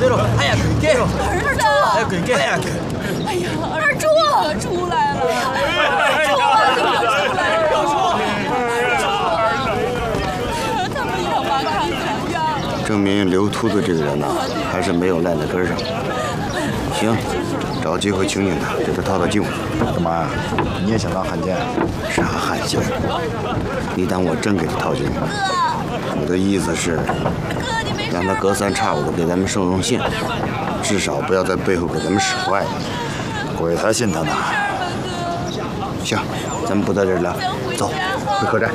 对了，哎呀，给， 儿子， 哎，给，哎呀， 哎呀，二柱出来了，柱啊，你可出来了，他们要把看看呀。 证明刘秃子这个人呐，还是没有赖在根上。行，找机会请请他，给他套套近乎。 干嘛呀？你也想当汉奸？ 啥汉奸？你当我真给他套近乎？我的意思是，让他隔三差五的给咱们送信，至少不要在背后给咱们使坏。 鬼才信他呢！ 行，咱们不在这儿聊，走，回客栈。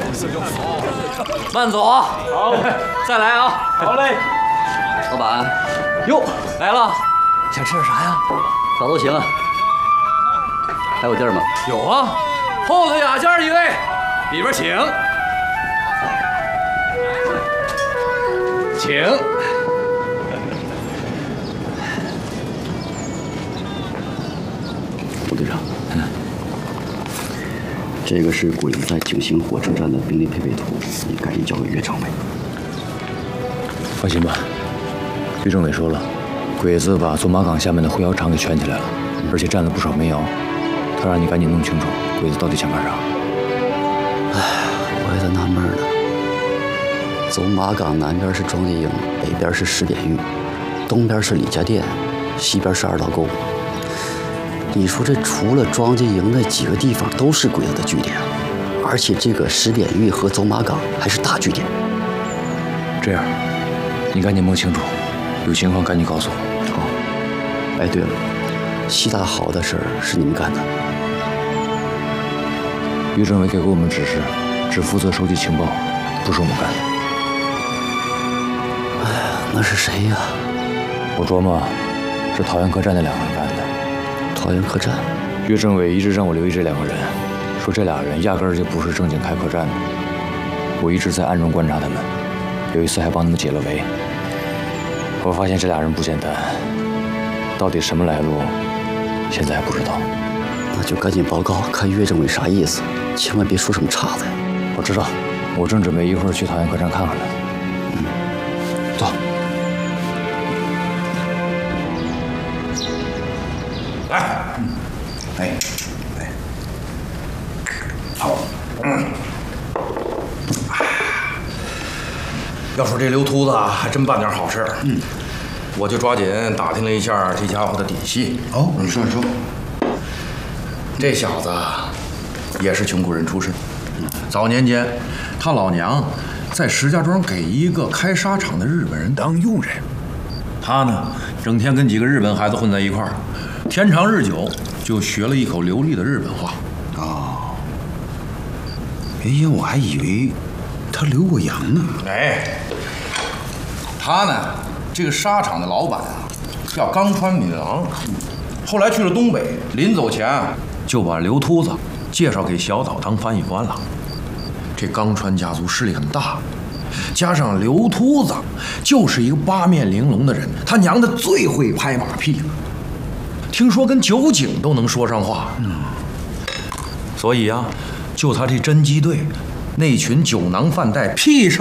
慢走啊！好，再来啊！好嘞。 老板， 哟，来了，想吃点啥呀？ 啥都行啊。还有地儿吗？ 有啊，后头雅间一位，里边请。请。 吴队长，这个是鬼子在井陉火车站的兵力配备图，你赶紧交给岳政委。 放心吧，岳政委说了，鬼子把走马岗下面的灰窑厂给圈起来了，而且占了不少煤窑。他让你赶紧弄清楚鬼子到底想干啥。 我也在纳闷呢。走马岗南边是庄稼营，北边是10点峪，东边是李家店，西边是2道沟。你说这除了庄稼营那几个地方都是鬼子的据点，而且这个10点峪和走马岗还是大据点。 这样，你赶紧摸清楚，有情况赶紧告诉我。 好。哎，对了，西大好的事儿是你们干的。 岳政委给过我们指示，只负责收集情报，不是我们干的。 哎呀，那是谁呀？ 我琢磨，是桃园客栈那2个人干的。 桃园客栈， 岳政委一直让我留意这2个人，说这俩人压根儿就不是正经开客栈的。我一直在暗中观察他们，有一次还帮他们解了围。我发现这俩人不简单，到底什么来路，现在还不知道。 那就赶紧报告，看岳政委啥意思，千万别说什么岔子呀。 我知道，我正准备一会儿去桃园客栈看看呢。走。 来，哎，好，要说这刘秃子啊，还真办点好事儿。我就抓紧打听了一下这家伙的底细。 哦，你说说。 这小子也是穷苦人出身。早年间，他老娘在石家庄给一个开纱厂的日本人当佣人，他呢整天跟几个日本孩子混在一块儿，天长日久就学了一口流利的日本话。 哦，哎呀，我还以为他留过洋呢。 哎，他呢这个纱厂的老板啊叫冈川敏郎，后来去了东北，临走前啊就把刘秃子介绍给小岛当翻译官了。这冈川家族势力很大，加上刘秃子就是一个8面玲珑的人，他娘的最会拍马屁了，听说跟酒井都能说上话。所以啊，就他这侦缉队那群酒囊饭袋屁事